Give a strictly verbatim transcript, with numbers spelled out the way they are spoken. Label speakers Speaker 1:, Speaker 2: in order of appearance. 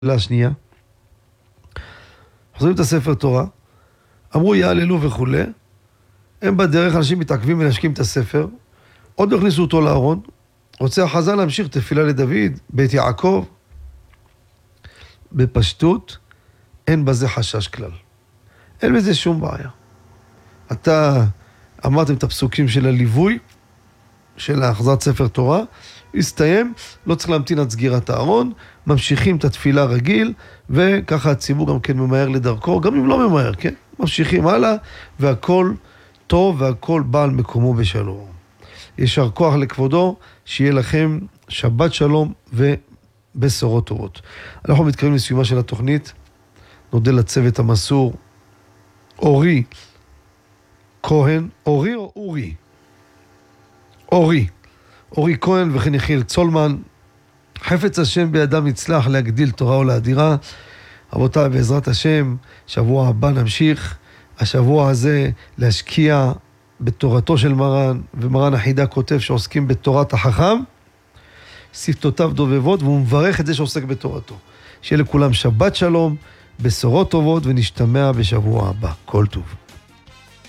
Speaker 1: שאלה שנייה. חוזרים את הספר תורה, אמרו יעללו וכו', הם בדרך, אנשים מתעכבים ולהשכים את הספר, עוד לא הכניסו אותו לארון, רוצה החזן להמשיך תפילה לדוד, בית יעקב, בפשטות, אין בזה חשש כלל. אין בזה שום בעיה. אתה אמרתם את הפסוקים של הליווי, של החזרת ספר תורה, הסתיים, לא צריך להמתין עד סגירת הארון, ממשיכים את התפילה רגיל, וככה הציבור גם כן ממהר לדרכו, גם אם לא ממהר, כן? ממשיכים הלאה, והכל טוב, והכל בא על מקומו בשלום. ישר כוח לכבודו, שיהיה לכם שבת שלום ובשורות טובות. אנחנו מתקרבים לסיומה של התוכנית, נודה לצוות המסור, אורי כהן, אורי או אורי? אורי. אורי כהן וכן יחיאל צולמן, חפץ השם בידם יצלח להגדיל תורה ולאדירה. רבותיי, בעזרת השם, שבוע הבא נמשיך, השבוע הזה להשקיע בתורתו של מרן, ומרן החידה כותב שעוסקים בתורת החכם, שפתותיו דובבות, והוא מברך את זה שעוסק בתורתו. שיהיה לכולם שבת שלום, בשורות טובות, ונשתמע בשבוע הבא. כל טוב.